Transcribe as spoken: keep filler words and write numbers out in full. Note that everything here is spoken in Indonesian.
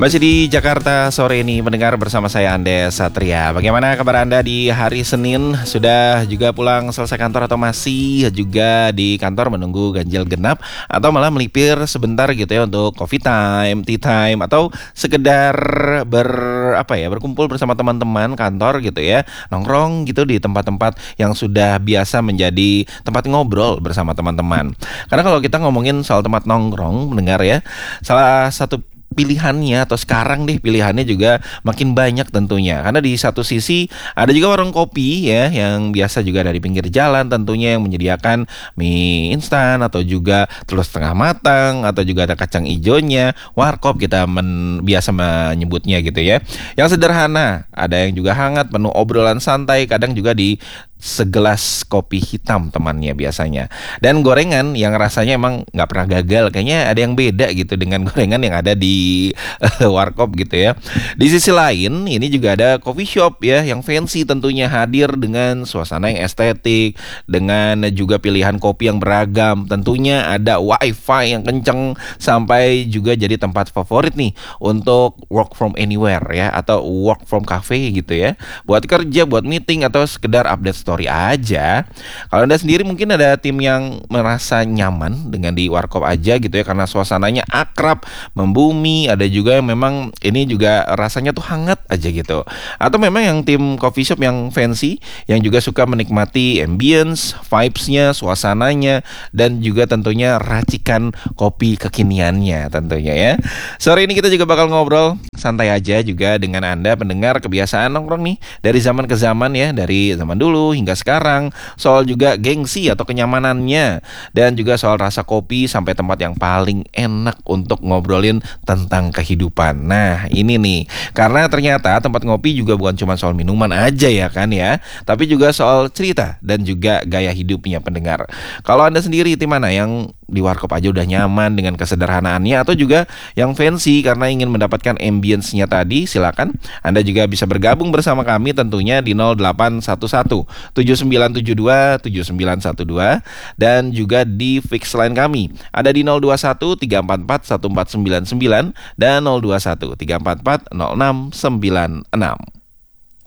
Masih di Jakarta sore ini mendengar bersama saya Andes Satria. Bagaimana kabar Anda di hari Senin? Sudah juga pulang selesai kantor atau masih juga di kantor menunggu ganjil genap, atau malah melipir sebentar gitu ya untuk coffee time, tea time, atau sekedar ber apa ya berkumpul bersama teman-teman kantor gitu ya, nongkrong gitu di tempat-tempat yang sudah biasa menjadi tempat ngobrol bersama teman-teman. Karena kalau kita ngomongin soal tempat nongkrong, mendengar ya, salah satu pilihannya atau sekarang deh pilihannya juga makin banyak tentunya, karena di satu sisi ada juga warung kopi ya yang biasa juga dari pinggir jalan tentunya, yang menyediakan mie instan atau juga telur setengah matang atau juga ada kacang ijonya, warkop kita men, biasa menyebutnya gitu ya, yang sederhana, ada yang juga hangat penuh obrolan santai, kadang juga di segelas kopi hitam temannya biasanya, dan gorengan yang rasanya emang nggak pernah gagal, kayaknya ada yang beda gitu dengan gorengan yang ada di uh, warkop gitu ya. Di sisi lain ini juga ada coffee shop ya yang fancy tentunya, hadir dengan suasana yang estetik, dengan juga pilihan kopi yang beragam, tentunya ada wifi yang kenceng, sampai juga jadi tempat favorit nih untuk work from anywhere ya, atau work from cafe gitu ya, buat kerja, buat meeting, atau sekedar update story aja. Kalau Anda sendiri mungkin ada tim yang merasa nyaman dengan di warkop aja gitu ya, karena suasananya akrab, membumi. Ada juga yang memang ini juga rasanya tuh hangat aja gitu. Atau memang yang tim coffee shop yang fancy, yang juga suka menikmati ambience, vibes-nya, suasananya, dan juga tentunya racikan kopi kekiniannya tentunya ya. Sore ini kita juga bakal ngobrol santai aja juga dengan Anda pendengar, kebiasaan nongkrong nih dari zaman ke zaman ya, dari zaman dulu hingga sekarang, soal juga gengsi atau kenyamanannya, dan juga soal rasa kopi sampai tempat yang paling enak untuk ngobrolin tentang kehidupan. Nah ini nih, karena ternyata tempat ngopi juga bukan cuma soal minuman aja ya kan ya, tapi juga soal cerita dan juga gaya hidupnya pendengar. Kalau Anda sendiri tim mana, yang di warkop aja udah nyaman dengan kesederhanaannya, atau juga yang fancy karena ingin mendapatkan ambience-nya tadi? Silakan Anda juga bisa bergabung bersama kami tentunya di nol delapan satu satu tujuh sembilan tujuh dua tujuh sembilan satu dua, dan juga di fix line kami ada di nol dua satu tiga empat empat satu empat sembilan sembilan dan nol dua satu tiga empat empat nol enam sembilan enam.